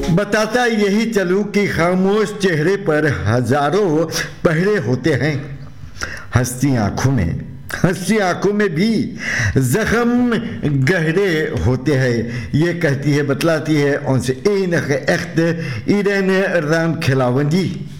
बताता यही चलूं कि खामोश चेहरे पर हजारों पहरे होते हैं, हंसती आंखों में भी जख्म गहरे होते हैं। ये कहती है, बतलाती है उनसे इन एख्त इरन राम खिलावन जी।